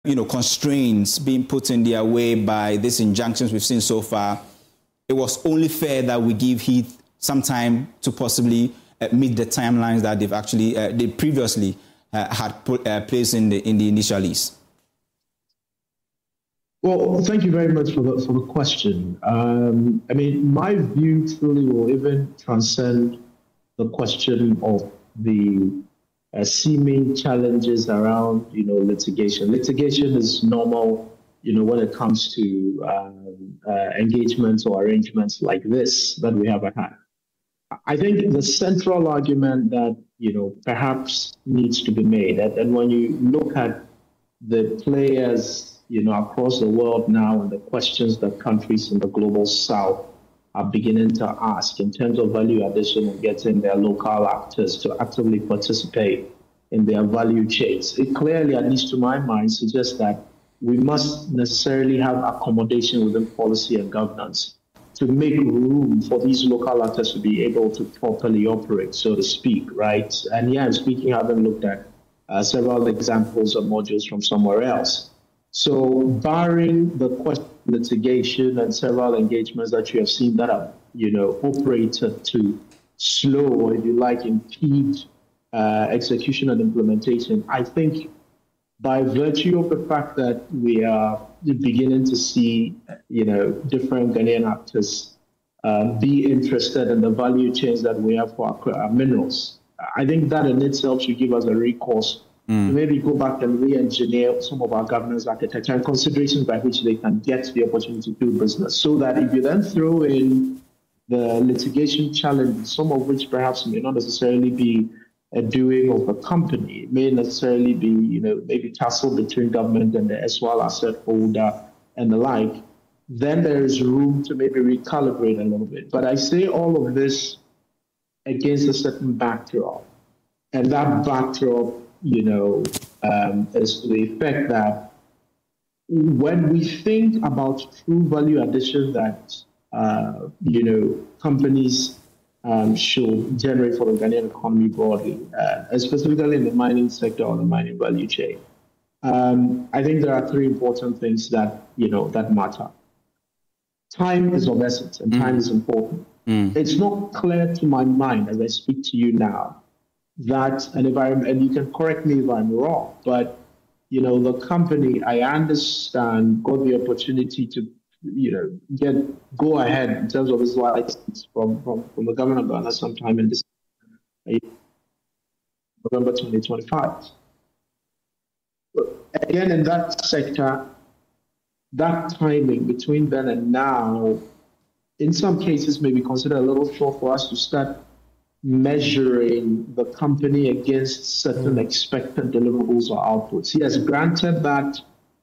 constraints being put in their way by these injunctions we've seen so far, it was only fair that we give Heath some time to possibly meet the timelines that they previously had put placed in the initial lease. Well, thank you very much for the question. My view truly will even transcend the question of the seeming challenges around, litigation. Litigation is normal, when it comes to engagements or arrangements like this that we have at hand. I think the central argument that, perhaps needs to be made, and when you look at the players, across the world now, and the questions that countries in the global south are beginning to ask in terms of value addition and getting their local actors to actively participate in their value chains, it clearly, at least to my mind, suggests that we must necessarily have accommodation within policy and governance to make room for these local actors to be able to properly operate, so to speak, right? And I'm speaking, having looked at several examples of modules from somewhere else. So barring the question of litigation and several engagements that you have seen that have, operated to slow, or if you like, impede execution and implementation, I think by virtue of the fact that we are beginning to see, different Ghanaian actors be interested in the value chains that we have for our minerals, I think that in itself should give us a recourse to maybe go back and re-engineer some of our governance architecture and considerations by which they can get the opportunity to do business. So that if you then throw in the litigation challenges, some of which perhaps may not necessarily be a doing of a company, it may necessarily be, maybe tussle between government and the SWAL asset holder and the like, then there is room to maybe recalibrate a little bit. But I say all of this against a certain backdrop. And that backdrop, is to the effect that when we think about true value addition that, companies should generate for the Ghanaian economy broadly, specifically in the mining sector or the mining value chain, I think there are three important things that, that matter. Time is of essence, and time is important. It's not clear to my mind as I speak to you now that an environment, and you can correct me if I'm wrong, but, the company, I understand, got the opportunity to, go ahead in terms of its license from the government of Ghana sometime in November 2025. But again, in that sector, that timing between then and now, in some cases, may be considered a little short for us to start measuring the company against certain expected deliverables or outputs. Yes, granted that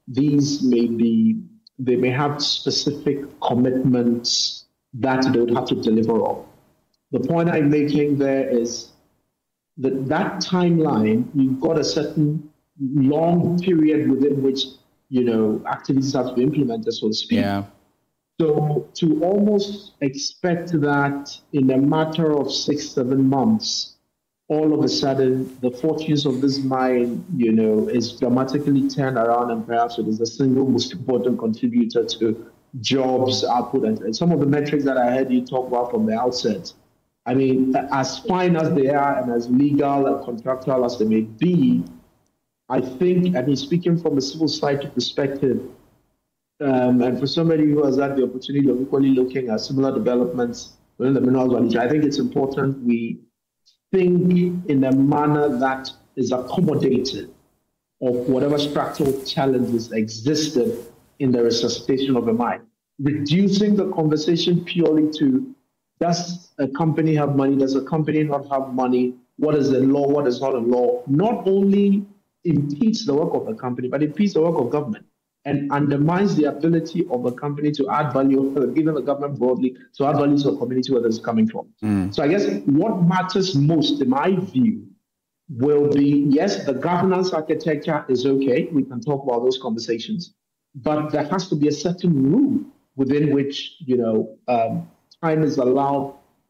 they may have specific commitments that they would have to deliver on. The point I'm making there is that timeline, you've got a certain long period within which, activities have to be implemented, so to speak. Yeah. So to almost expect that in a matter of 6-7 months, all of a sudden the fortunes of this mine, is dramatically turned around, and perhaps it is the single most important contributor to jobs, output, and some of the metrics that I heard you talk about from the outset. I mean, as fine as they are and as legal and contractual as they may be, I think, speaking from a civil society perspective, and for somebody who has had the opportunity of equally looking at similar developments within the minerals value chain, I think it's important we think in a manner that is accommodated of whatever structural challenges existed in the resuscitation of a mine. Reducing the conversation purely to, does a company have money? Does a company not have money? What is the law? What is not a law? Not only impedes the work of the company, but impedes the work of government and undermines the ability of a company to add value, given the government broadly, to add value to a community where it's coming from. So I guess what matters most, in my view, will be, yes, the governance architecture is okay. We can talk about those conversations, but there has to be a certain rule within which, time is allowed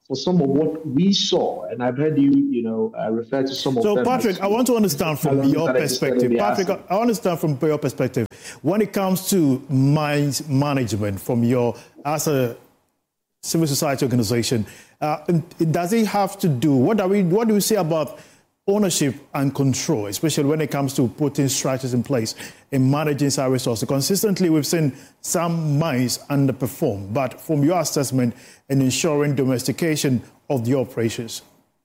for some of what we saw, and I've heard you refer to some of them. So, Patrick, I want to understand from your perspective. Patrick, I understand from your perspective, when it comes to mines management, from your as a civil society organization, does it have to do? What do we say about ownership and control, especially when it comes to putting strategies in place in managing our resources? Consistently, we've seen some mines underperform, but from your assessment in ensuring domestication of the operations.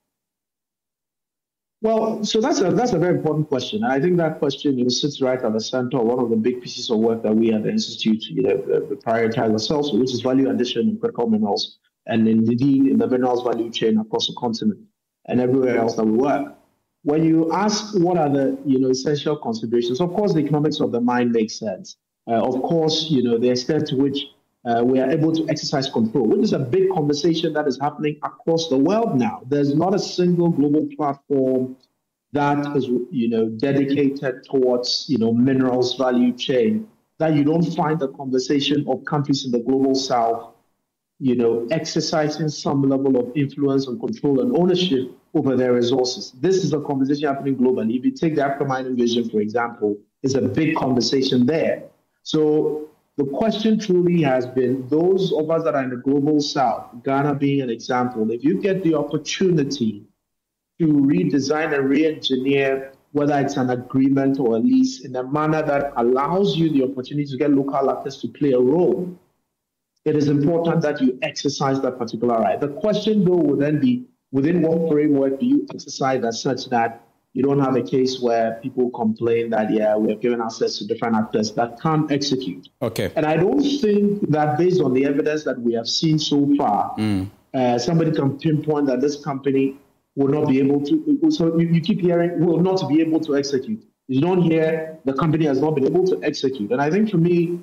Well, so that's a very important question. I think that question sits right at the center of one of the big pieces of work that we at the Institute prioritize ourselves, which is value addition in critical minerals, and indeed in the minerals value chain across the continent and everywhere else that we work. When you ask what are the essential considerations, of course, the economics of the mine makes sense. Of course, the extent to which we are able to exercise control, which is a big conversation that is happening across the world now. There's not a single global platform that is, dedicated towards, minerals value chain that you don't find the conversation of countries in the global south, exercising some level of influence and control and ownership over their resources. This is a conversation happening globally. If you take the Africa Mining Vision, for example, it's a big conversation there. So the question truly has been, those of us that are in the global south, Ghana being an example, if you get the opportunity to redesign and re-engineer, whether it's an agreement or a lease, in a manner that allows you the opportunity to get local actors to play a role, it is important that you exercise that particular right. The question, though, would then be, within what framework do you exercise that such that you don't have a case where people complain that, we have given access to different actors that can't execute. Okay. And I don't think that based on the evidence that we have seen so far, somebody can pinpoint that this company will not be able to. So you keep hearing will not be able to execute. You don't hear the company has not been able to execute. And I think for me,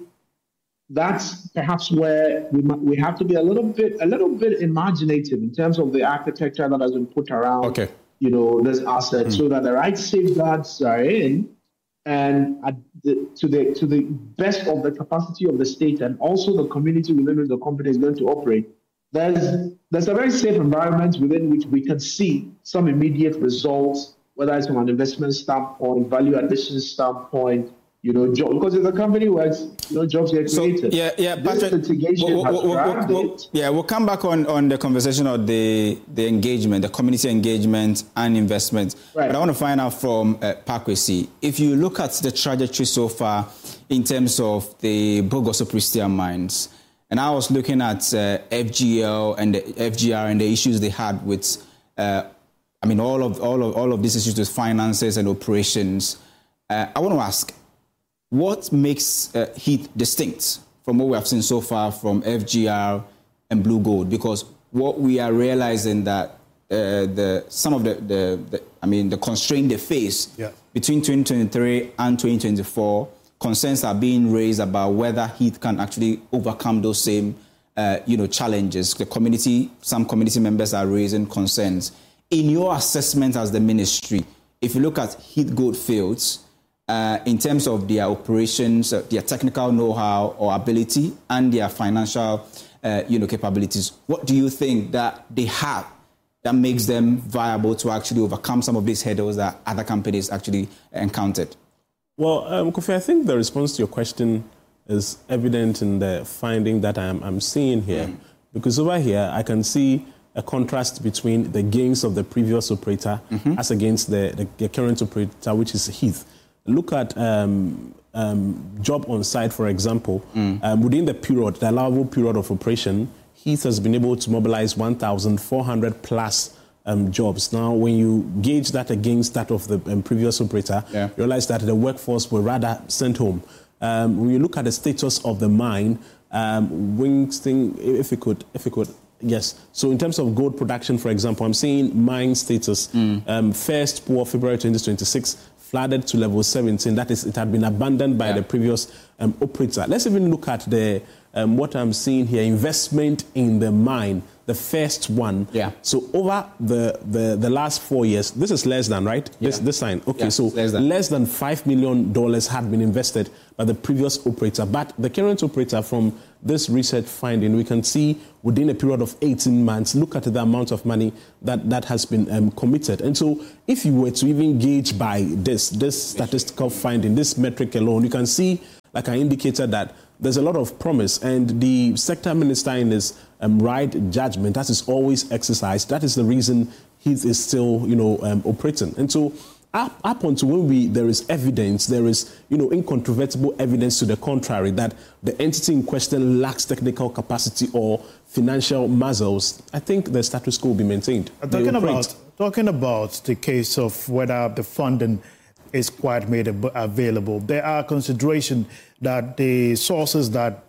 that's perhaps where we have to be a little bit imaginative in terms of the architecture that has been put around, this asset, so that the right safeguards are in, and to the best of the capacity of the state and also the community within which the company is going to operate. There's a very safe environment within which we can see some immediate results, whether it's from an investment standpoint, value addition standpoint. Because if the company works, jobs get created. Patrick, we'll come back on the conversation of the engagement, the community engagement and investment. Right. But I want to find out from Pak Kwesi, if you look at the trajectory so far in terms of the Bogoso Prestea mines, and I was looking at FGL and the FGR and the issues they had with, all of these issues with finances and operations. I want to ask, what makes Heath distinct from what we have seen so far from FGR and Blue Gold? Because what we are realizing that the constraint they face between 2023 and 2024, concerns are being raised about whether Heath can actually overcome those same challenges. Some community members are raising concerns. In your assessment as the ministry, if you look at Heath Goldfields, in terms of their operations, their technical know-how or ability, and their financial, capabilities, what do you think that they have that makes them viable to actually overcome some of these hurdles that other companies actually encountered? Well, Kofi, I think the response to your question is evident in the finding that I'm seeing here. Because over here, I can see a contrast between the gains of the previous operator as against the current operator, which is Heath. Look at job on site, for example. Within the allowable period of operation, Heath has been able to mobilize 1,400 plus jobs. Now, when you gauge that against that of the previous operator, you realize that the workforce were rather sent home. When you look at the status of the mine, Winston, if you could, yes. So in terms of gold production, for example, I'm seeing mine status, first pour February 2026, flooded to level 17. That is, it had been abandoned by the previous operator. Let's even look at the what I'm seeing here, investment in the mine. the first one. Yeah. So over the last 4 years, this is less than, right? Yeah. This sign. Okay, yeah, so less than $5 million had been invested by the previous operator. But the current operator, from this research finding, we can see within a period of 18 months, look at the amount of money that has been committed. And so if you were to even gauge by this statistical finding, this metric alone, you can see, like I indicated, that there's a lot of promise, and the sector minister, in his right judgment, that is always exercised. That is the reason he is still, operating. And so up until when there is evidence, there is, incontrovertible evidence to the contrary, that the entity in question lacks technical capacity or financial muscles, I think the status quo will be maintained. Talking about the case of whether the funding is quite made available, there are considerations that the sources that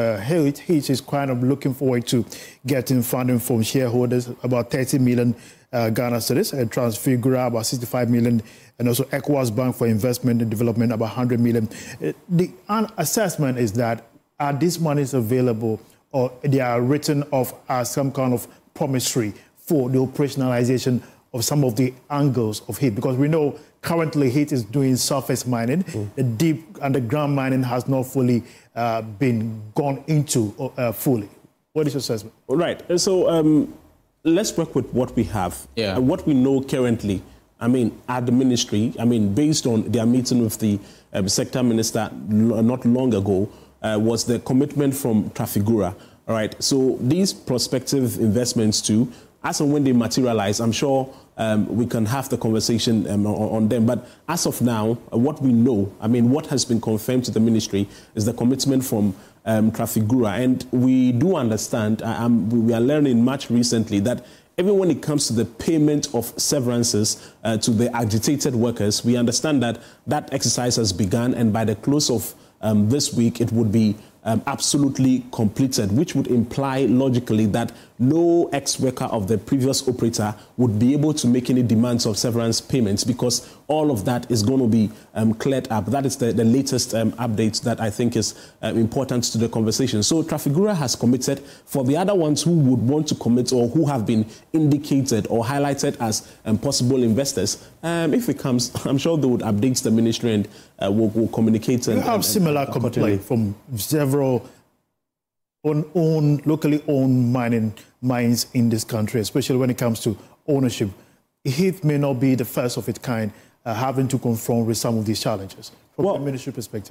H is kind of looking forward to getting funding from shareholders, about 30 million Ghana cedis, and Transfigura about 65 million, and also ECOWAS Bank for Investment and Development about 100 million. The assessment is that are these monies available, or they are written off as some kind of promissory for the operationalization of some of the angles of HIT? Because we know currently HIT is doing surface mining. The deep underground mining has not fully been gone into fully. What is your assessment? Right. And so let's work with what we have. Yeah. What we know currently, at the ministry, based on their meeting with the sector minister not long ago, was the commitment from Trafigura. All right. So these prospective investments too, as and when they materialize, I'm sure we can have the conversation on them. But as of now, what we know, what has been confirmed to the ministry is the commitment from Trafigura. And we do understand, we are learning much recently, that even when it comes to the payment of severances to the agitated workers, we understand that exercise has begun, and by the close of this week, it would be absolutely completed, which would imply logically that no ex-worker of the previous operator would be able to make any demands of severance payments, because all of that is going to be cleared up. That is the latest update that I think is important to the conversation. So Trafigura has committed. For the other ones who would want to commit, or who have been indicated or highlighted as possible investors, if it comes, I'm sure they would update the ministry and will communicate. You have similar complaint from several locally owned mines in this country, especially when it comes to ownership. HIT may not be the first of its kind having to confront with some of these challenges from a ministry perspective.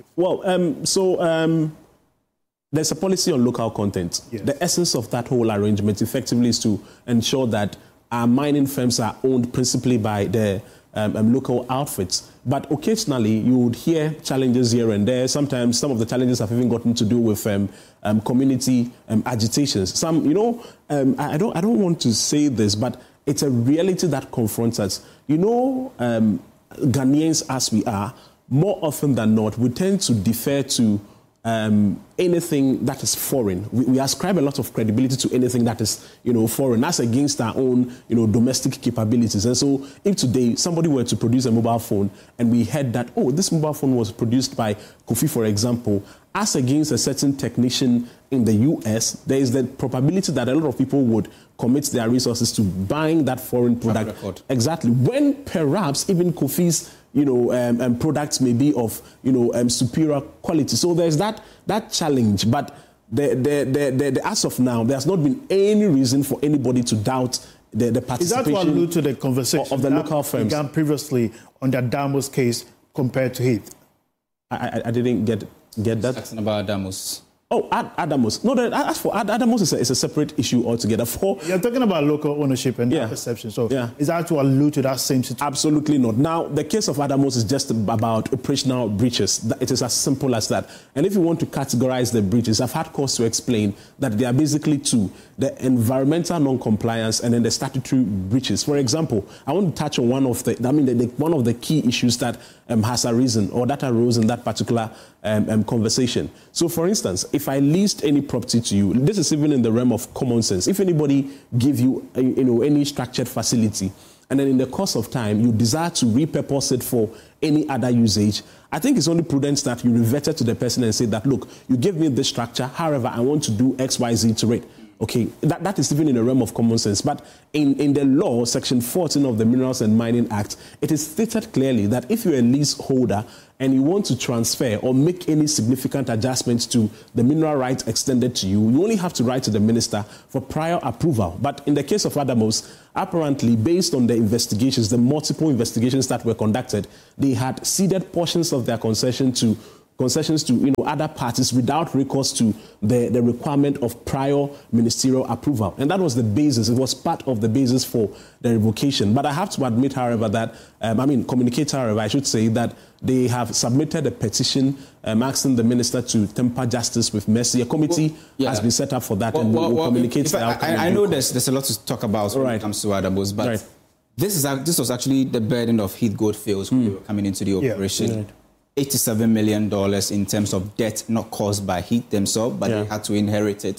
There's a policy on local content. Yes. The essence of that whole arrangement effectively is to ensure that our mining firms are owned principally by the local outfits. But occasionally you would hear challenges here and there. Sometimes some of the challenges have even gotten to do with community agitations. I don't want to say this, but it's a reality that confronts us. Ghanaians as we are, more often than not, we tend to defer to anything that is foreign. We ascribe a lot of credibility to anything that is, foreign. That's against our own, domestic capabilities. And so if today somebody were to produce a mobile phone and we heard that, this mobile phone was produced by Kofi, for example, as against a certain technician in the US, there is the probability that a lot of people would commit their resources to buying that foreign product. Exactly. When perhaps even Kofi's products may be of superior quality. So there's that challenge, but the as of now, there's not been any reason for anybody to doubt the participation. Is that what led to the conversation of the local firms began previously on the Adamos case compared to HIT? I didn't get that. Talking about Adamos. Oh, Adamos. No, as for Adamos, is a separate issue altogether. You're talking about local ownership and perception. So is that to allude to that same situation? Absolutely not. Now, the case of Adamos is just about operational breaches. It is as simple as that. And if you want to categorize the breaches, I've had cause to explain that there are basically two: the environmental non-compliance and then the statutory breaches. For example, I want to touch on one of the key issues that has arisen or that arose in that particular conversation. So, for instance, if I leased any property to you, this is even in the realm of common sense. If anybody give you, any structured facility, and then in the course of time you desire to repurpose it for any other usage, I think it's only prudent that you revert it to the person and say that, look, you gave me this structure, however, I want to do X, Y, Z to it. Okay, that is even in the realm of common sense. But in the law, Section 14 of the Minerals and Mining Act, it is stated clearly that if you're a leaseholder and you want to transfer or make any significant adjustments to the mineral rights extended to you, you only have to write to the minister for prior approval. But in the case of Adamos, apparently, based on the investigations, the multiple investigations that were conducted, they had ceded portions of their concessions to other parties without recourse to the requirement of prior ministerial approval. And that was the basis. It was part of the basis for the revocation. But I have to admit, however, that, I should say that they have submitted a petition asking the minister to temper justice with mercy. A committee has been set up for that, and we'll communicate the outcome. I know there's a lot to talk about when it comes to Adamos, but this was actually the burden of Heath Goldfields when they were coming into the operation. $87 million in terms of debt not caused by Heath themselves, but they had to inherit it.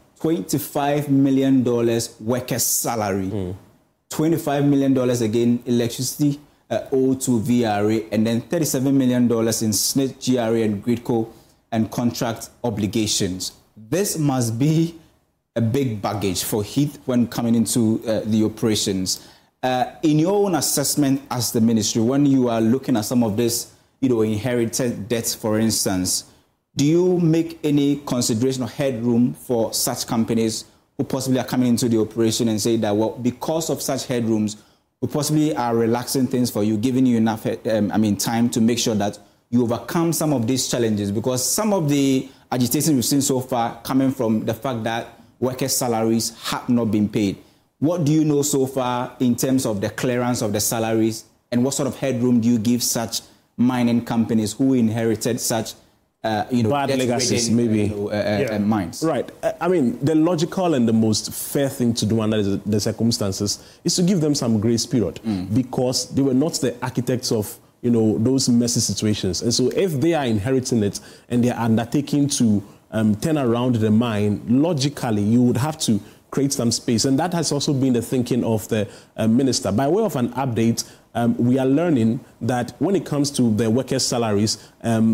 $25 million workers' salary. $25 million again electricity owed to VRA, and then $37 million in SNIT, GRA, and Gridco and contract obligations. This must be a big baggage for Heath when coming into the operations. In your own assessment as the ministry, when you are looking at some of this, inherited debts, for instance, do you make any consideration or headroom for such companies who possibly are coming into the operation and say that, well, because of such headrooms, we possibly are relaxing things for you, giving you enough time to make sure that you overcome some of these challenges? Because some of the agitation we've seen so far coming from the fact that workers' salaries have not been paid. What do you know so far in terms of the clearance of the salaries, and what sort of headroom do you give such mining companies who inherited such, bad legacies, maybe mines? Right. The logical and the most fair thing to do under the circumstances is to give them some grace period, because they were not the architects of those messy situations. And so if they are inheriting it and they are undertaking to turn around the mine, logically you would have to create some space. And that has also been the thinking of the minister. By way of an update, we are learning that when it comes to the workers' salaries,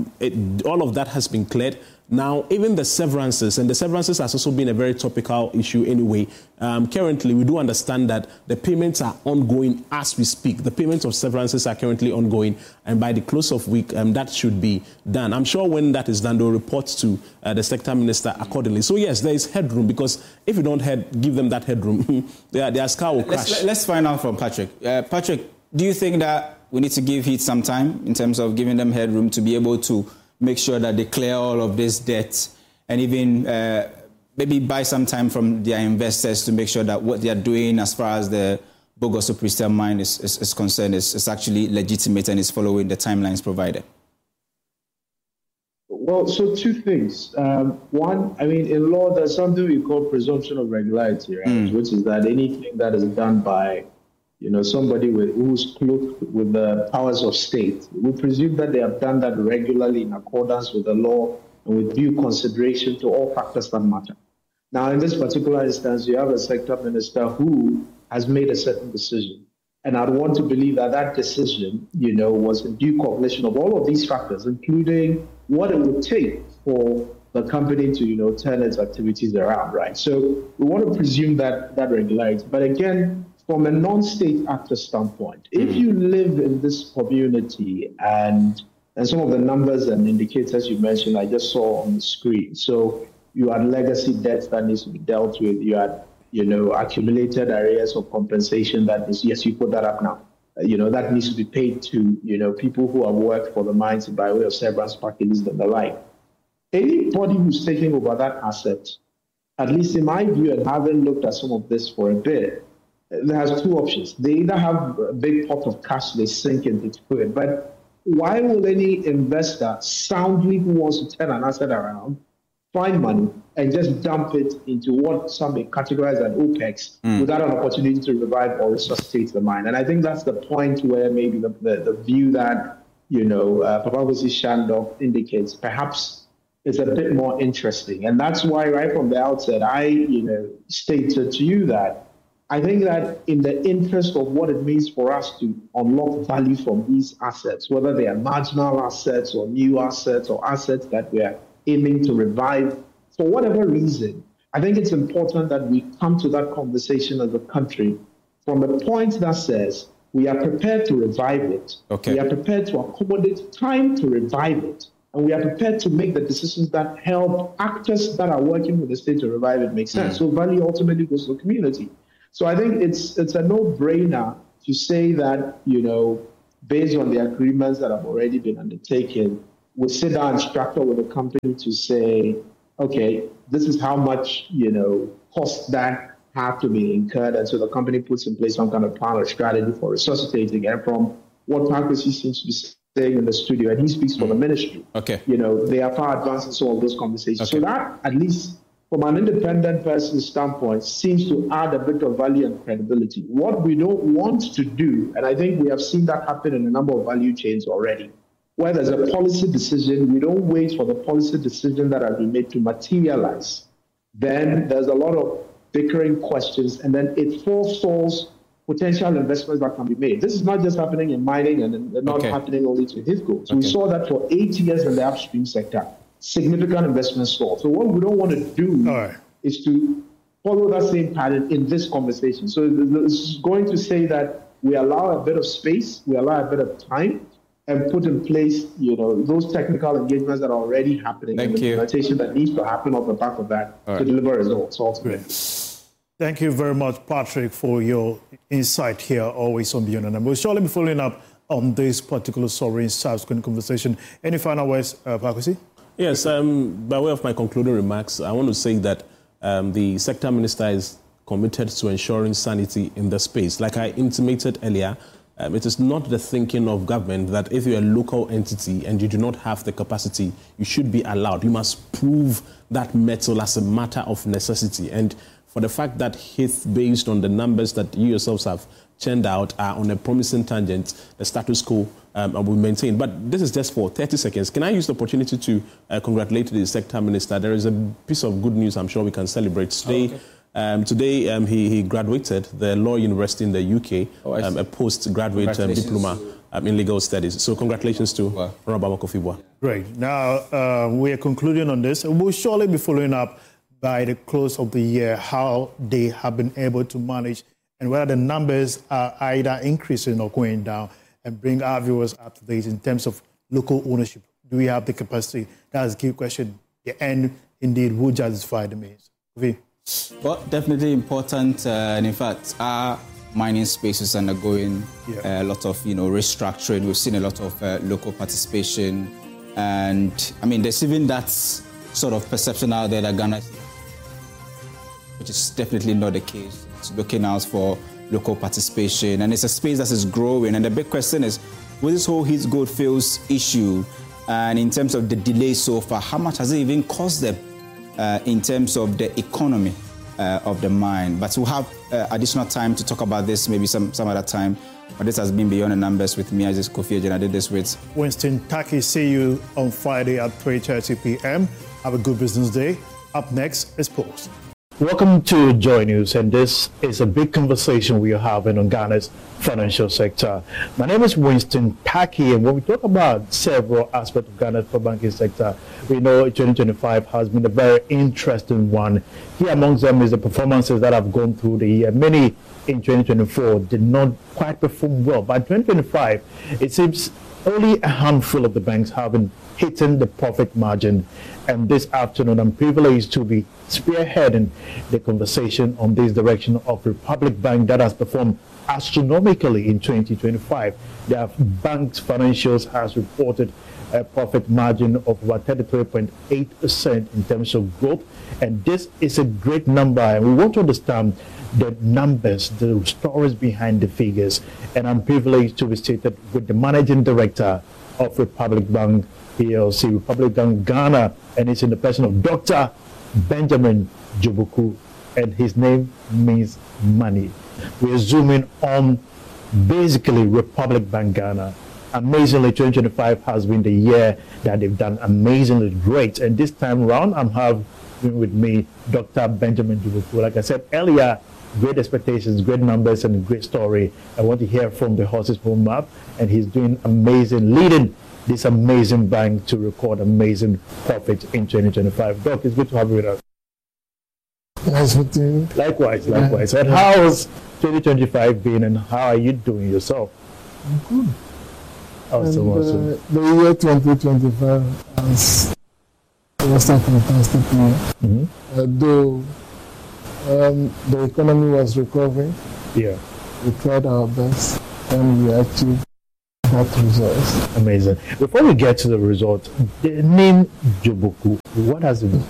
all of that has been cleared. Now, even the severances, and the severances has also been a very topical issue anyway. Currently, we do understand that the payments are ongoing as we speak. The payments of severances are currently ongoing, and by the close of week, that should be done. I'm sure when that is done, they'll report to the sector minister accordingly. So yes, there is headroom, because if you don't give them that headroom, their scar will crash. Let's find out from Patrick. Patrick, do you think that we need to give Heath some time in terms of giving them headroom to be able to make sure that they clear all of this debt, and even maybe buy some time from their investors to make sure that what they are doing as far as the Bogo Supreme mine is concerned is actually legitimate and is following the timelines provided? Well, so two things. One, in law, there's something we call presumption of regularity, right? Which is that anything that is done by somebody who's clothed with the powers of state, we presume that they have done that regularly in accordance with the law and with due consideration to all factors that matter. Now, in this particular instance, you have a sector minister who has made a certain decision. And I'd want to believe that that decision, was in due cognition of all of these factors, including what it would take for the company to, turn its activities around, right? So we want to presume that regularity. But again, from a non-state actor standpoint, if you live in this community and some of the numbers and indicators you mentioned, I just saw on the screen. So you had legacy debts that needs to be dealt with. You had, accumulated areas of compensation that is, yes, you put that up now. That needs to be paid to, people who have worked for the mines by way of severance packages and the like. Anybody who's taking over that asset, at least in my view, and having looked at some of this for a bit, there has two options. They either have a big pot of cash they sink into it, but why will any investor soundly who wants to turn an asset around find money and just dump it into what some may categorize as OPEX without an opportunity to revive or resuscitate the mine? And I think that's the point where maybe the view that, Papagosi Shandok indicates perhaps is a bit more interesting. And that's why right from the outset, I, stated to you that I think that in the interest of what it means for us to unlock value from these assets, whether they are marginal assets or new assets or assets that we are aiming to revive, for whatever reason, I think it's important that we come to that conversation as a country from a point that says we are prepared to revive it. Okay. We are prepared to accommodate time to revive it. And we are prepared to make the decisions that help actors that are working with the state to revive it make sense. So value ultimately goes to the community. So I think it's a no-brainer to say that, based on the agreements that have already been undertaken, we sit down and structure with the company to say, okay, this is how much, costs that have to be incurred. And so the company puts in place some kind of plan or strategy for resuscitating. And from what Pakwesi seems to be saying in the studio, and he speaks for the ministry, okay, they are far advanced in some of those conversations. Okay. So that, at least from an independent person's standpoint, seems to add a bit of value and credibility. What we don't want to do, and I think we have seen that happen in a number of value chains already, where there's a policy decision, we don't wait for the policy decision that has been made to materialize. Then there's a lot of bickering questions, and then it forestalls potential investments that can be made. This is not just happening in mining and not happening only to HIDCO. So we saw that for 8 years in the upstream sector. Significant investment stalled. So what we don't want to do is to follow that same pattern in this conversation. So this is going to say that we allow a bit of space, we allow a bit of time, and put in place, those technical engagements that are already happening. Thank and the you. implementation that needs to happen off the back of that to deliver results ultimately. Thank you very much, Patrick, for your insight here, always on Beyond. And we'll surely be following up on this particular story in subsequent conversation. Any final words, Pakwesi? Yes, by way of my concluding remarks, I want to say that the sector minister is committed to ensuring sanity in the space. Like I intimated earlier, it is not the thinking of government that if you're a local entity and you do not have the capacity, you should be allowed. You must prove that metal as a matter of necessity. And for the fact that HITH, based on the numbers that you yourselves have churned out, are on a promising tangent, the status quo will maintain. But this is just for 30 seconds. Can I use the opportunity to congratulate the sector minister? There is a piece of good news I'm sure we can celebrate today. Today, he graduated the Law University in the UK, a postgraduate diploma in legal studies. So congratulations to Honorable Kofi-Boah. Great. Now, we are concluding on this. We'll surely be following up by the close of the year how they have been able to manage and whether the numbers are either increasing or going down, and bring our viewers up to date in terms of local ownership. Do we have the capacity? That's a key question. The end, indeed, will justify the means. Well, definitely important. And in fact, our mining space is undergoing a lot of, restructuring. We've seen a lot of local participation. And, I mean, there's even that sort of perception out there that Ghana, which is definitely not the case. It's looking out for local participation. And it's a space that is growing. And the big question is, with this whole Heath Goldfields issue, and in terms of the delay so far, how much has it even cost them in terms of the economy of the mine? But we'll have additional time to talk about this maybe some other time. But this has been Beyond the Numbers with me, Aziz Kofi Agyen. I did this with Winston Taki. See you on Friday at 3:30 p.m. Have a good business day. Up next is Pulse. Welcome to Joy News, and this is a big conversation we are having on Ghana's financial sector. My name is Winston Taki, and when we talk about several aspects of Ghana's banking sector, we know 2025 has been a very interesting one. Here amongst them is the performances that have gone through the year. Many in 2024 did not quite perform well, but 2025, it seems only a handful of the banks have been hitting the profit margin. And this afternoon, I'm privileged to be spearheading the conversation on this direction of Republic Bank that has performed astronomically in 2025. Their bank's financials has reported a profit margin of about 33.8% in terms of growth. And this is a great number. And we want to understand the numbers, the stories behind the figures. And I'm privileged to be seated with the managing director of Republic Bank PLC, Republic Bank Ghana, and it's in the person of Dr. Benjamin Jubuku, and his name means money. We are zooming on basically Republic Bank Ghana. Amazingly, 2025 has been the year that they've done amazingly great, and this time around I'm having with me Dr. Benjamin Jubuku. Like I said earlier, great expectations, great numbers, and a great story. I want to hear from the horse's home map, and he's doing amazing, leading this amazing bank to record amazing profit in 2025. Doc, it's good to have you with us. Nice meeting you. Likewise. And how has 2025 been, and how are you doing yourself? I'm good. Awesome. The year 2025 was a fantastic year. Though the economy was recovering, we tried our best and we achieved that result. Amazing. Before we get to the result, the name Joboku, what does it mean?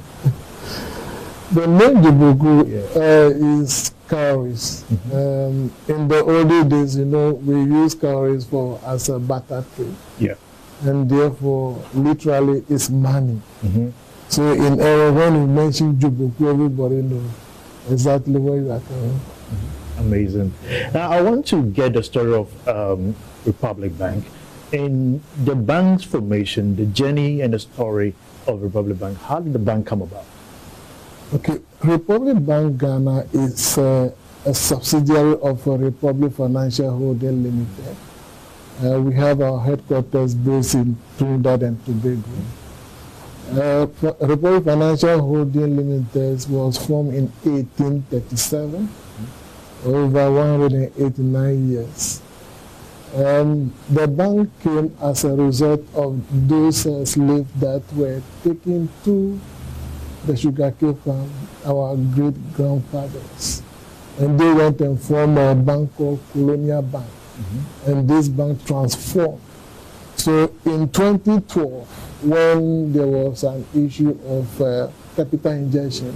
The name Joboku is cowries. In the older days, we use cowries as a barter trade. Yeah. And therefore, literally, it's money. So in error, when you mention Joboku, everybody knows exactly where you are coming. Amazing. Now, I want to get the story of Republic Bank. In the bank's formation, the journey and the story of Republic Bank, how did the bank come about? Okay, Republic Bank Ghana is a subsidiary of Republic Financial Holding Limited. We have our headquarters based in Trinidad and Tobago. Republic Financial Holding Limited was formed in 1837, over 189 years. The bank came as a result of those slaves that were taken to the sugarcane farm, our great-grandfathers. And they went and formed a bank called Colonial Bank. And this bank transformed. So in 2012, when there was an issue of capital injection,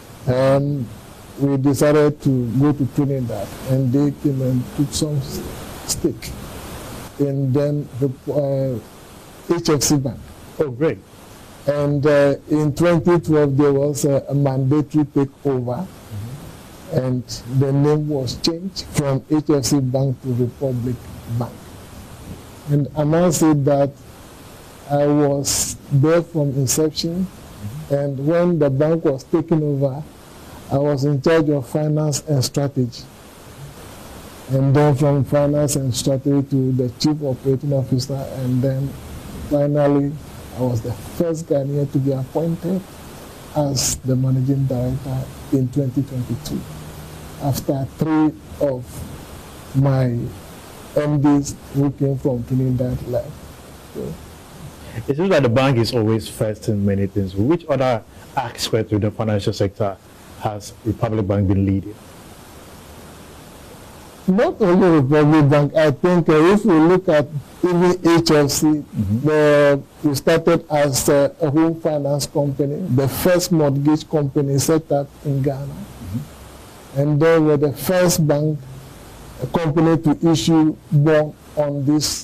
we decided to go to Trinidad, and they came and took some stake in then the HFC Bank. Oh, great. And in 2012, there was a mandatory takeover, and the name was changed from HFC Bank to Republic Bank. And I must say that I was there from inception, and when the bank was taken over, I was in charge of finance and strategy. And then from finance and strategy to the chief operating officer, and then finally, I was the first Ghanaian to be appointed as the managing director in 2022, after 3 of my MDs who came from Trinidad left. So, it seems like the bank is always first in many things. Which other aspect of the financial sector has Republic Bank been leading? Not only Republic Bank, I think if we look at even HFC, we started as a home finance company, the first mortgage company set up in Ghana. And then we're the first bank company to issue bond on this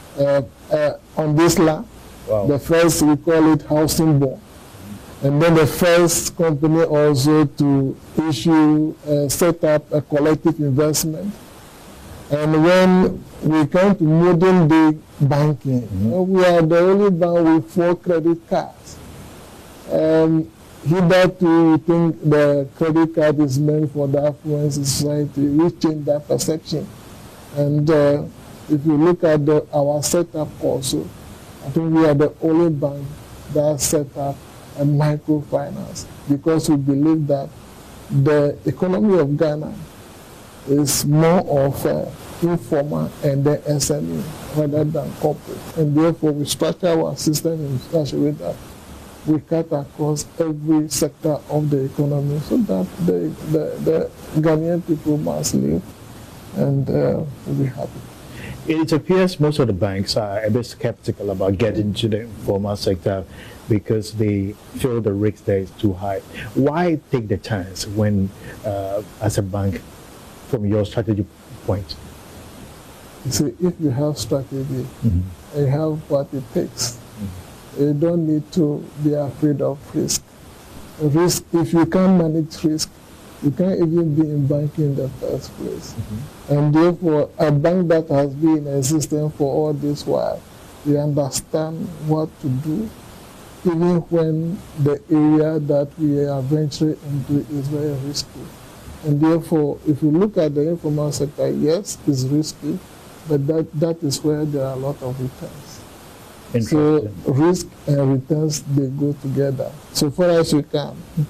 land. Wow. The first, we call it housing bond. And then the first company also to issue, set up a collective investment. And when we come to modern day banking, we are the only bank with 4 credit cards. Hitherto, we think the credit card is meant for the affluent society. We change that perception. And if you look at our setup also, I think we are the only bank that set up a microfinance, because we believe that the economy of Ghana is more of informal and then SME rather than corporate. And therefore, we structure our system in such a way that we cut across every sector of the economy so that the Ghanaian people must live and will be happy. It appears most of the banks are a bit skeptical about getting to the informal sector because they feel the risk there is too high. Why take the chance when, as a bank, from your strategy point? You see, if you have strategy, and you have what it takes, you don't need to be afraid of risk. Risk, if you can't manage risk, you can't even be in banking in the first place. And therefore, a bank that has been in existence for all this while, we understand what to do, even when the area that we are venturing into is very risky. And therefore, if you look at the informal sector, yes, it's risky, but that is where there are a lot of returns. So risk and returns, they go together. So far as we can,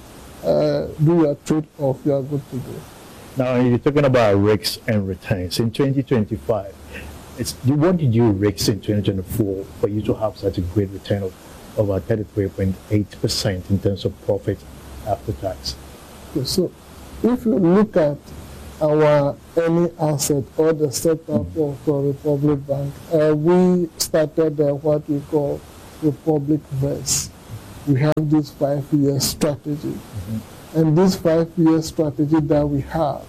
do your trade-off, you are good to go. Now, you're talking about risks and returns. In 2025, what did you risk in 2024 for you to have such a great return of over 33.8% in terms of profit after tax? Okay, so if you look at our earning asset or the setup of Republic Bank, we started what we call Republic Verse. We have this 5-year strategy. And this 5-year strategy that we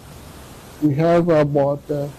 have about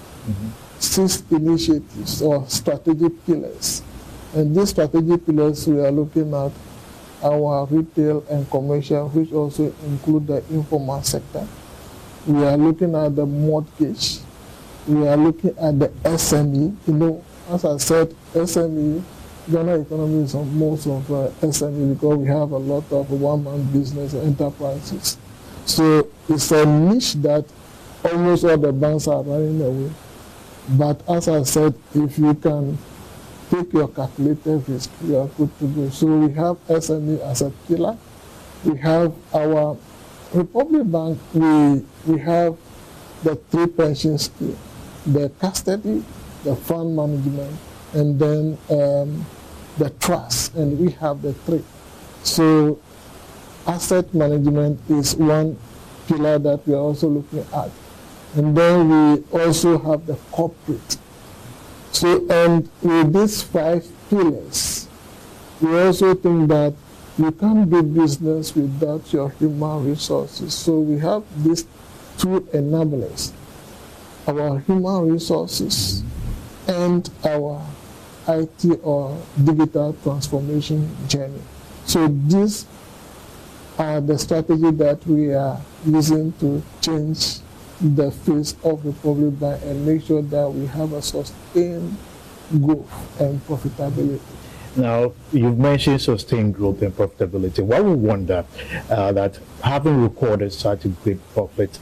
6 initiatives or strategic pillars. And these strategic pillars, we are looking at our retail and commercial, which also include the informal sector. We are looking at the mortgage. We are looking at the SME. You know, as I said, SME, Ghana economy is most of SME because we have a lot of one-man business enterprises. So it's a niche that almost all the banks are running away. But as I said, if you can take your calculated risk, you are good to go. So we have SME as a pillar. We have our Republic Bank, we have the 3 pension schemes, the custody, the fund management, and then the trust, and we have the 3. So asset management is one pillar that we are also looking at. And then we also have the corporate. So, and with these 5 pillars, we also think that you can't do business without your human resources. So we have these 2 enablers, our human resources and our IT or digital transformation journey. So these are the strategy that we are using to change the face of Republic Bank and make sure that we have a sustained growth and profitability. Now, you've mentioned sustained growth and profitability. Why we wonder that having recorded such a great profit,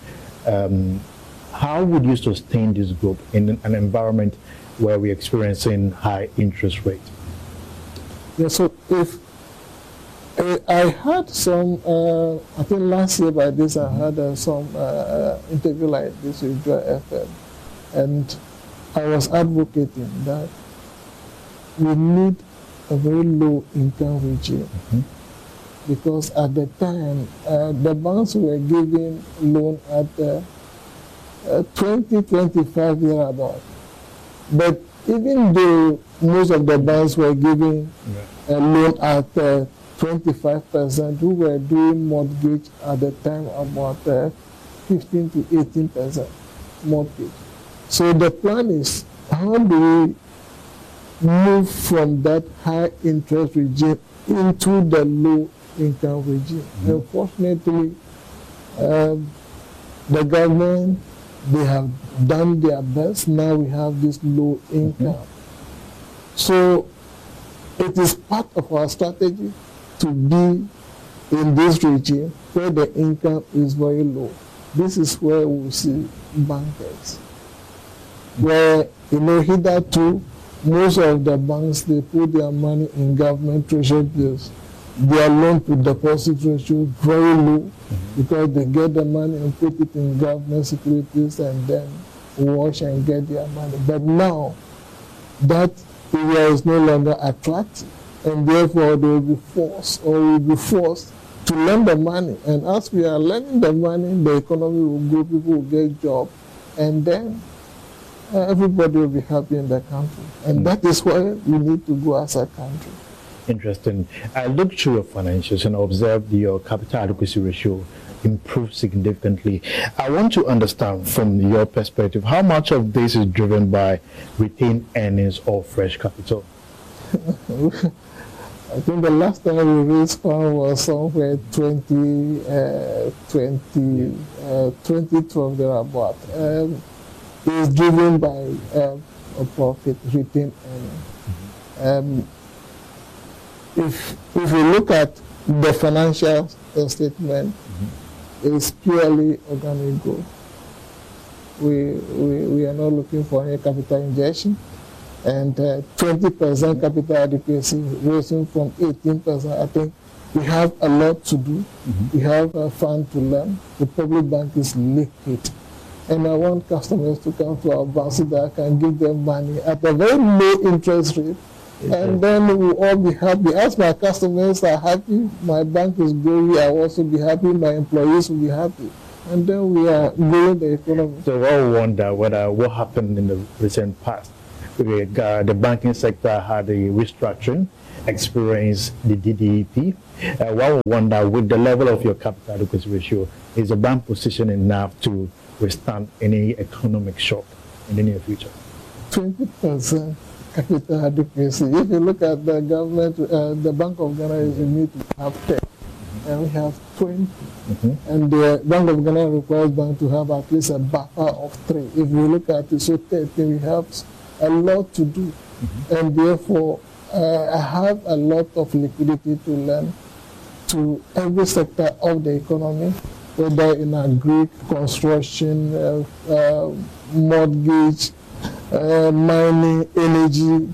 how would you sustain this growth in an environment where we're experiencing high interest rates? Yeah, so if I had some, I think last year by this, I had some interview like this with Joy FM, and I was advocating that we need a very low income regime, because at the time, the banks were giving loan at 20, 25 years about. But even though most of the banks were giving a loan at 25%, we were doing mortgage at the time about 15 to 18% mortgage. So the plan is, how do we move from that high interest regime into the low income regime? Unfortunately, the government, they have done their best. Now we have this low income. So it is part of our strategy to be in this regime where the income is very low. This is where we see bankers, where, you know, hitherto, most of the banks, they put their money in government treasury bills. Their loan to deposit ratio very low because they get the money and put it in government securities and then wash and get their money. But now that area is no longer attractive, and therefore they will be forced to lend the money. And as we are lending the money, the economy will grow, people will get jobs, and then everybody will be happy in the country. And that is where we need to go as a country. Interesting. I looked through your financials and observed your capital adequacy ratio improved significantly. I want to understand from your perspective, how much of this is driven by retained earnings or fresh capital? I think the last time we raised fund was somewhere 2012 thereabout. It's driven by a profit, retained earnings. If we look at the financial statement, it's purely organic growth. We are not looking for any capital injection, and 20% capital adequacy raising from 18%. I think We have a lot to do. We have fun to learn. The public bank is liquid. And I want customers to come to our bank so that I can give them money at a very low interest rate. And then we will all be happy. As my customers are happy, my bank is growing, I will also be happy, my employees will be happy. And then we are growing the economy. So I wonder what happened in the recent past. The banking sector had a restructuring, experienced the DDEP. One would wonder, with the level of your capital adequacy ratio, is the bank positioned enough to withstand any economic shock in the near future? 20% capital adequacy. If you look at the government, the Bank of Ghana is need to have 10, and we have 20. And the Bank of Ghana requires bank to have at least a buffer of 3. If you look at it, so 30, we have a lot to do. And therefore, I have a lot of liquidity to lend to every sector of the economy, whether in agri, construction, mortgage, mining, energy.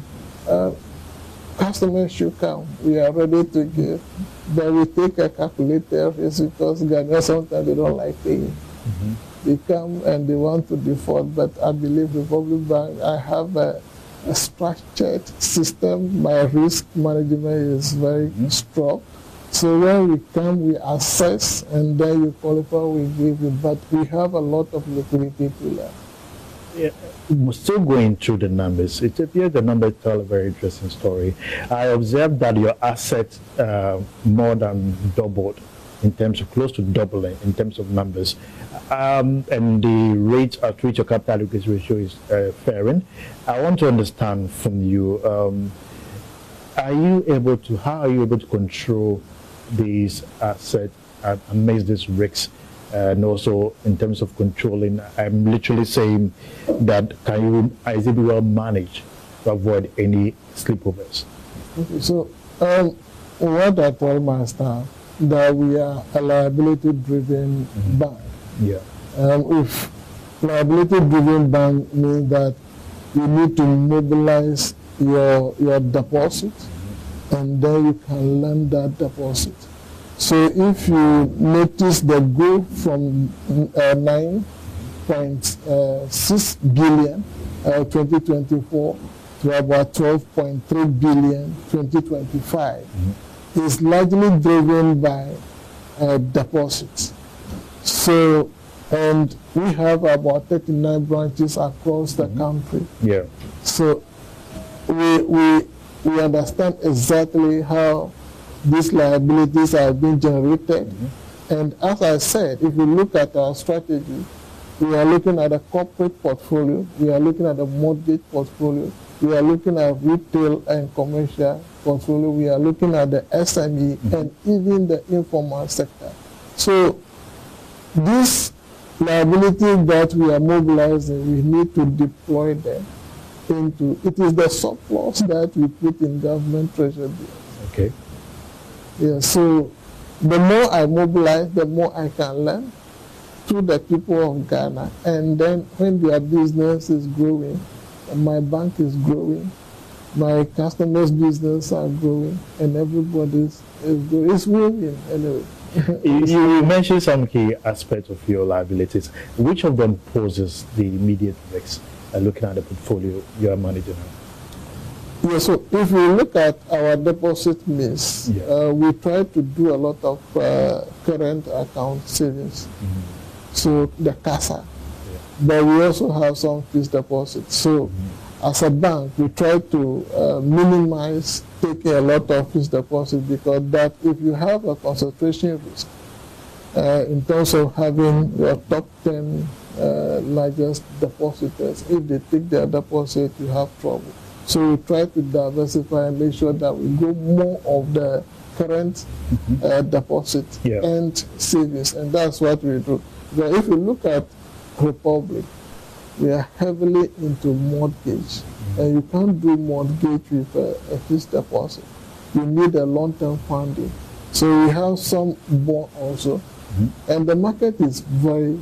Customers should come. We are ready to give. But we take a calculated risk because Ghanaians sometimes they don't like paying. They come and they want to default, but I believe the public bank, I have a structured system. My risk management is very strong. So when we come, we assess, and then you qualify, we give you. But we have a lot of liquidity to learn. Yeah, still going through the numbers, it appears the numbers tell a very interesting story. I observed that your assets more than doubled, in terms of close to doubling in terms of numbers, and the rate at which your capital adequacy ratio is faring. I want to understand from you, how are you able to control these assets amidst these risks? And also in terms of controlling, I'm literally saying that is it well managed to avoid any sleepovers? Okay, so what I tell my staff, that we are a liability-driven bank. Yeah. If liability-driven bank means that you need to mobilize your deposit, and then you can lend that deposit. So if you notice the growth from 9.6 billion 2024 to about 12.3 billion 2025, is largely driven by deposits. So, and we have about 39 branches across the country. Yeah. So we understand exactly how these liabilities are being generated. And as I said, if you look at our strategy, we are looking at a corporate portfolio, we are looking at a mortgage portfolio, we are looking at retail and commercial portfolio, we are looking at the SME and even the informal sector. So these liabilities that we are mobilizing, we need to deploy them into, it is the surplus that we put in government treasury. Okay. Yeah, so the more I mobilize, the more I can learn to the people of Ghana. And then when their business is growing, my bank is growing, my customers' business are growing, and everybody's is growing anyway. You mentioned some key aspects of your liabilities. Which of them poses the immediate risks looking at the portfolio you are managing? Yeah, so if we look at our deposit mix, we try to do a lot of current account savings. So the CASA. But we also have some fixed deposits. So as a bank, we try to minimize taking a lot of fixed deposits, because that if you have a concentration risk in terms of having your top 10 largest depositors, if they take their deposit, you have trouble. So we try to diversify and make sure that we go more of the current deposit and savings, and that's what we do. But if you look at Republic, we are heavily into mortgage, and you can't do mortgage with a fixed deposit. You need a long-term funding. So we have some bond also, and the market is very,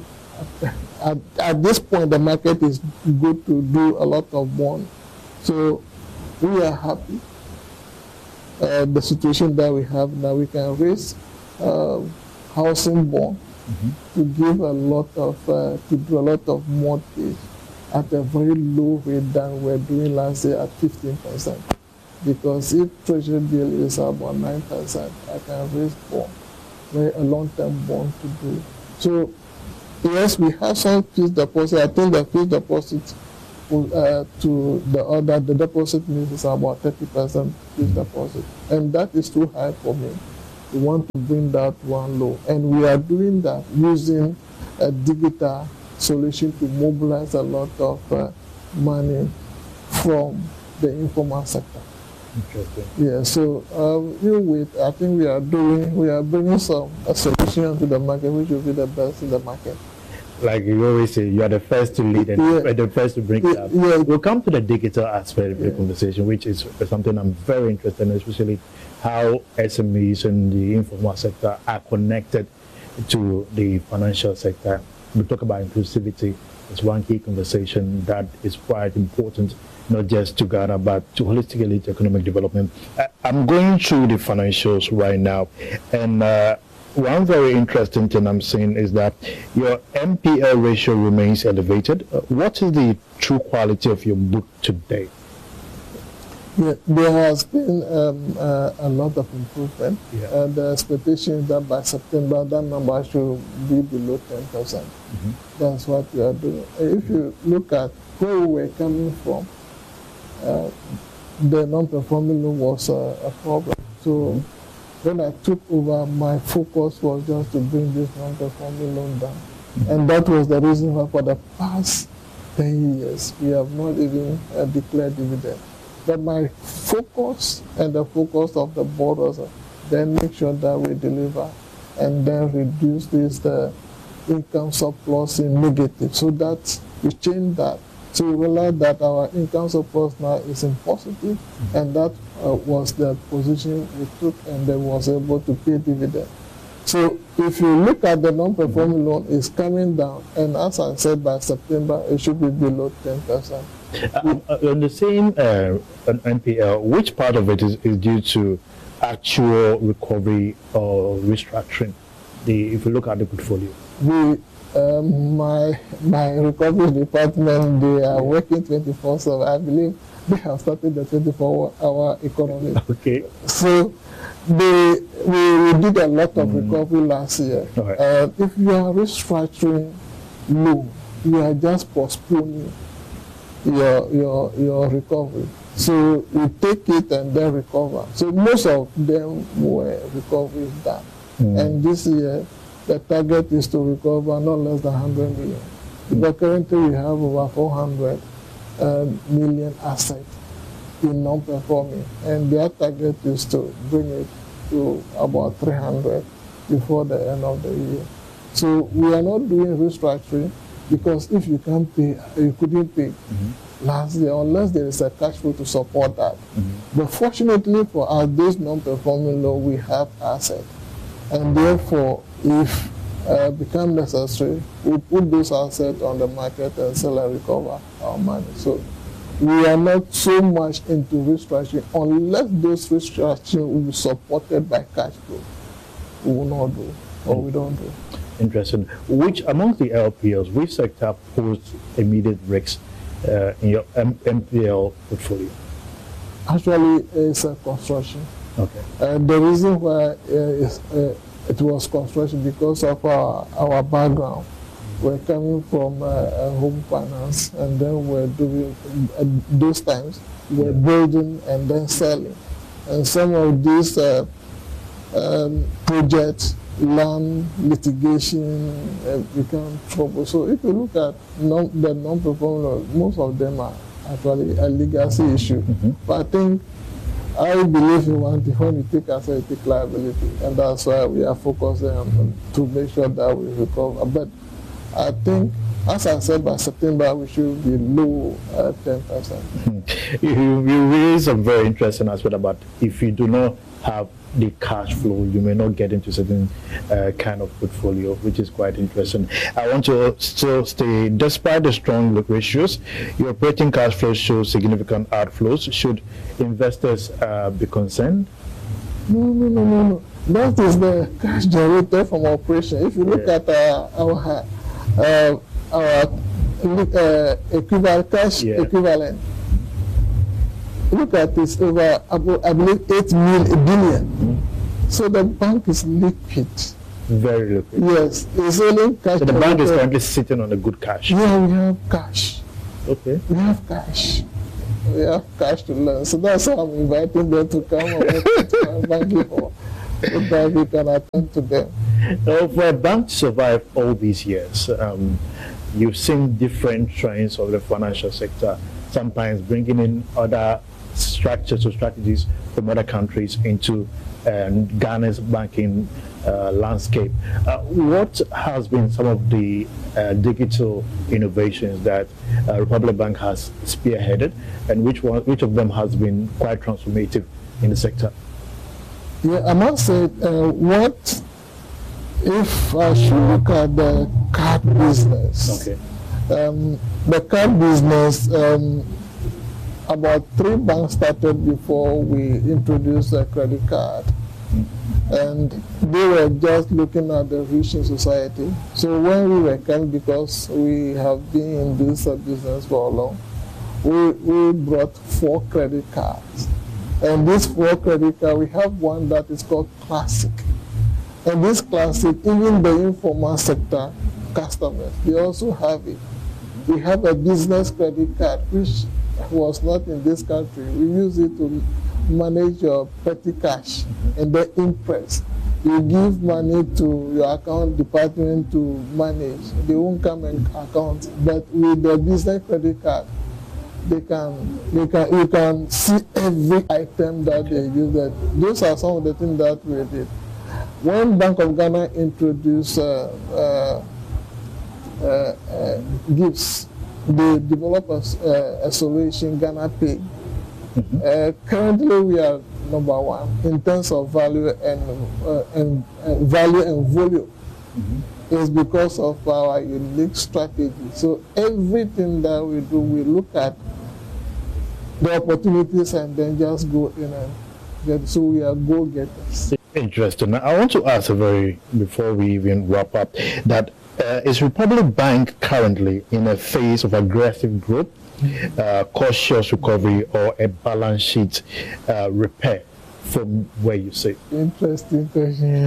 at this point, the market is good to do a lot of bond. So we are happy. the situation that we have now, we can raise housing bond to give a lot of to do a lot of mortgage at a very low rate than we're doing last year at 15%. Because if treasury bill is about 9%, I can raise bond, a long-term bond to do. So yes, we have some fixed deposit. I think the fixed deposit to the deposit means is about 30% fixed deposit, and that is too high for me. We want to bring that one low, and we are doing that using a digital solution to mobilize a lot of money from the informal sector. Interesting. Yeah, so I think we are bringing a solution to the market which will be the best in the market. Like you always say, you are the first to lead and the first to bring it up. Yeah. We'll come to the digital aspect of the conversation, which is something I'm very interested in, especially how SMEs and the informal sector are connected to the financial sector. We talk about inclusivity. It's one key conversation that is quite important, not just to Ghana, but to holistically to economic development. I'm going through the financials right now, and one very interesting thing I'm seeing is that your NPL ratio remains elevated. What is the true quality of your book today? Yeah, there has been a lot of improvement. Yeah. The expectation is that by September, that number should be below 10%. That's what we are doing. If you look at where we were coming from, the non-performing loan was a problem. So when I took over, my focus was just to bring this non-performing loan down. And that was the reason why for the past 10 years, we have not even declared dividend. But my focus and the focus of the board was then make sure that we deliver and then reduce the income surplus in negative. So that we changed that. So we realized that our income surplus now is in positive, and that was the position we took, and then was able to pay dividend. So if you look at the non-performing loan, it's coming down, and as I said, by September, it should be below 10%. On the same NPL, which part of it is due to actual recovery or restructuring? If you look at the portfolio, my recovery department, they are working 24/7. I believe they have started the 24-hour economy. Okay. So we did a lot of recovery last year. Right. If you are restructuring loan, you are just postponing your recovery. So you take it and then recover. So most of them were recoveries done. And this year, the target is to recover not less than 100 million. But currently we have over 400 million assets in non-performing, and their target is to bring it to about 300 before the end of the year. So we are not doing restructuring because if you can't pay, you couldn't pay last year unless there is a cash flow to support that. But fortunately for us, this non-performing loan, we have assets, and therefore if become necessary, we put those assets on the market and sell and recover our money. So we are not so much into restructuring unless those restructuring will be supported by cash flow. We will not do, or we don't do. Interesting. Which among the LPLs, which sector posed immediate risks in your NPL portfolio? Actually, it's construction. Okay. The reason why it was construction because of our background. We're coming from home finance, and then we're doing, those times, we're building and then selling. And some of these projects, land litigation, become trouble. So if you look at the non-performing, most of them are actually a legacy issue. But I think, I believe in one thing, when we take asset, we take liability, and that's why we are focusing on to make sure that we recover. But I think, as I said, by September, we should be low at 10%. You raised some very interesting aspect about if you do not have the cash flow, you may not get into certain kind of portfolio, which is quite interesting. I want to still stay, despite the strong ratios, your operating cash flow shows significant outflows. Should investors be concerned? No. That is the cash generated from operation. If you look at our equivalent cash equivalent, look at this over, I believe, 8 billion. So the bank is liquid. Very liquid. Yes, it's only cash. So the bank is currently sitting on a good cash. Yeah, we have cash. Okay. We have cash. We have cash to learn. So that's why I'm inviting them to come and work to our banking hall so that we can attend to them. Now, for a bank to survive all these years, you've seen different trends of the financial sector, sometimes bringing in other structures or strategies from other countries into Ghana's banking landscape. What has been some of the digital innovations that Republic Bank has spearheaded, and which of them has been quite transformative in the sector? Yeah, I must say, what if I should look at the card business? Okay. The card business, about 3 banks started before we introduced a credit card. And they were just looking at the rich in society. So when we were coming, because we have been in this business for long, we brought 4 credit cards. And these 4 credit cards, we have one that is called Classic. And this Classic, even the informal sector customers, they also have it. We have a business credit card, which was not in this country. We use it to manage your petty cash and the interest. You give money to your account department to manage. They won't come and account. But with the business credit card, you can see every item that they use. Those are some of the things that we did. When Bank of Ghana introduced gifts, they developed a solution, Ghana Pay. Currently, we are number 1 in terms of value and volume. It's because of our unique strategy. So everything that we do, we look at the opportunities and then just go in and get. So we are go-getters. Interesting. I want to ask before we even wrap up, that is Republic Bank currently in a phase of aggressive growth, cautious recovery, or a balance sheet repair from where you sit? Interesting question.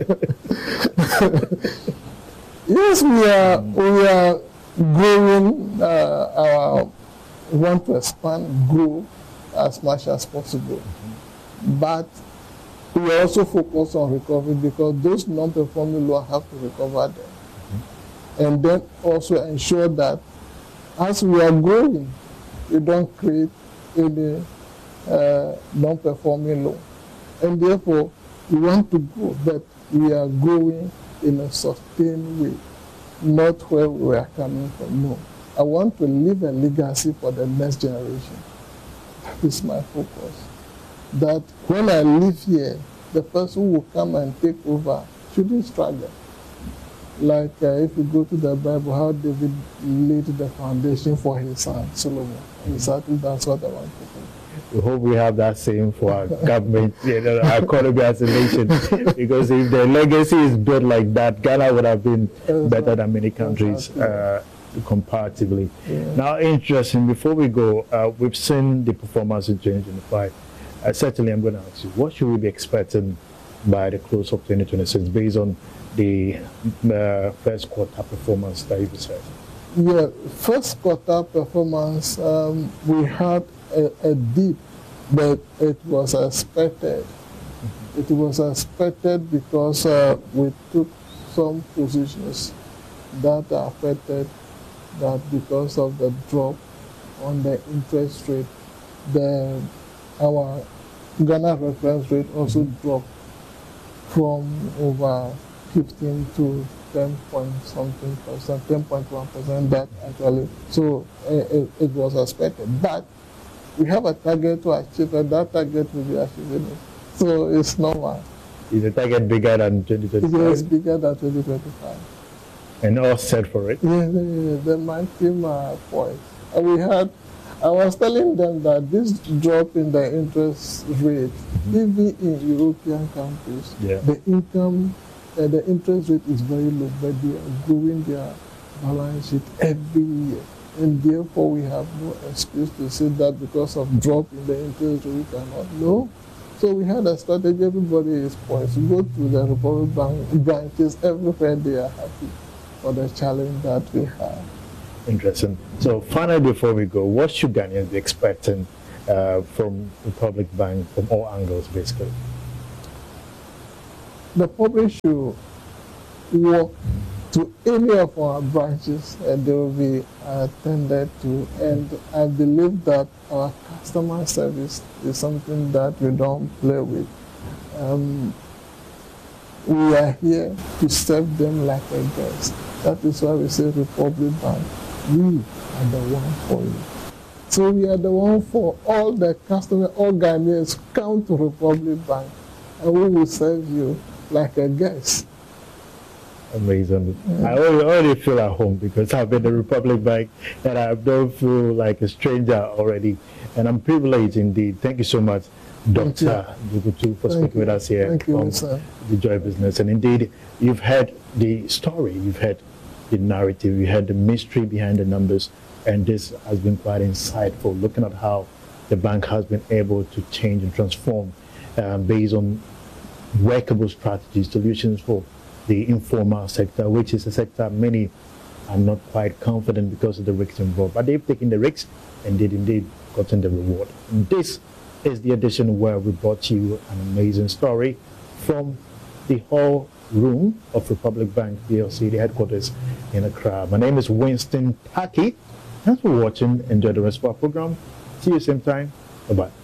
Yes, we are growing. We want to expand, grow as much as possible, but we also focus on recovery because those non-performing loans have to recover them. And then also ensure that as we are growing, we don't create any non-performing loan. And therefore, we want to grow, but we are growing in a sustained way, not where we are coming from. No. I want to leave a legacy for the next generation. That is my focus. That when I leave here, the person who will come and take over shouldn't struggle. Like if you go to the Bible, how David laid the foundation for his son, Solomon. Exactly, that's what I want to do. We hope we have that same for our government, our economy as a nation. Because if the legacy is built like that, Ghana would have been better than many countries comparatively. Yeah. Now, interesting, before we go, we've seen the performance in 2025. Certainly, I'm going to ask you, what should we be expecting by the close of 2026 based on the first quarter performance that you've said? Yeah, first quarter performance, we had a dip, but it was expected. It was expected because we took some positions that affected that because of the drop on the interest rate. Our Ghana reference rate also dropped from over 15 to 10.1%, that actually, so it was expected. But we have a target to achieve, and that target will be achieved. So it's normal. Is the target bigger than 2025? It is bigger than 2025. And all set for it? Yeah, the my team are poised. We had I was telling them that this drop in the interest rate, even in European countries, the interest rate is very low, but they are growing their balance sheet every year. And therefore, we have no excuse to say that because of drop in the interest rate, we cannot. No. So we had a strategy. Everybody is poised to go to the Republic Bank branches everywhere. They are happy for the challenge that we have. Interesting. So finally, before we go, what should Ghanaians be expecting from Republic Bank from all angles, basically? The public should walk to any of our branches and they will be attended to. And I believe that our customer service is something that we don't play with. We are here to serve them like a guest. That is why we say Republic Bank. We are the one for you. So we are the one for all the customers, all Ghanaians. Come to Republic Bank and we will serve you like a guest. Amazing. I already feel at home because I've been to Republic Bank and I don't feel like a stranger already. And I'm privileged indeed. Thank you so much, Dr. Dugutu, for speaking with us here on The Joy Business. And indeed, you've heard the story, you've heard the narrative, you heard the mystery behind the numbers. And this has been quite insightful, looking at how the bank has been able to change and transform based on workable strategies, solutions for the informal sector, which is a sector many are not quite confident because of the risks involved. But they've taken the risks and they've indeed gotten the reward. And this is the edition where we brought you an amazing story from the hall room of Republic Bank PLC, the headquarters in Accra. My name is Winston Taki. Thanks for watching. Enjoy the rest of our program. See you same time. Bye-bye.